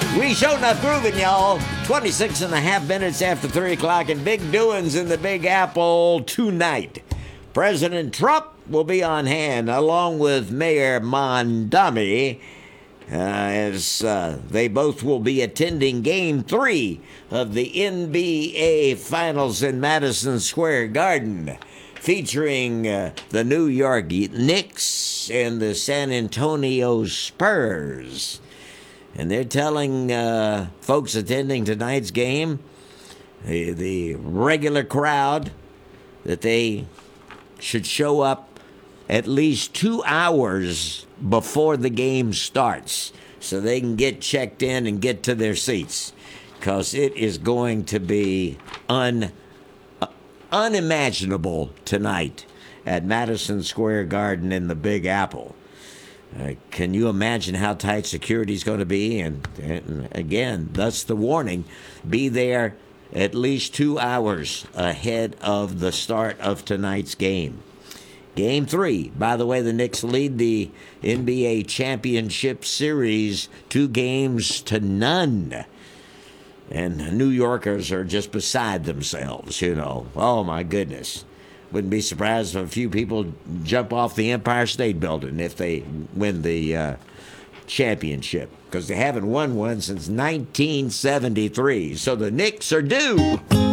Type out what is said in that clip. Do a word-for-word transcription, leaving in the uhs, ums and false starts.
We show enough grooving, y'all. twenty-six and a half minutes after three o'clock, and big doings in the Big Apple tonight. President Trump will be on hand, along with Mayor Mondami, uh, as uh, they both will be attending Game three of the N B A Finals in Madison Square Garden, featuring uh, the New York Knicks and the San Antonio Spurs. And they're telling uh, folks attending tonight's game, the, the regular crowd, that they should show up at least two hours before the game starts so they can get checked in and get to their seats, because it is going to be un, uh, unimaginable tonight at Madison Square Garden in the Big Apple. Uh, can you imagine how tight security is going to be? And, and again, thus the warning, be there at least two hours ahead of the start of tonight's game. Game three. By the way, the Knicks lead the N B A Championship Series two games to none. And New Yorkers are just beside themselves, you know. Oh, my goodness. Wouldn't be surprised if a few people jump off the Empire State Building if they win the uh, championship, because they haven't won one since nineteen seventy-three. So the Knicks are due.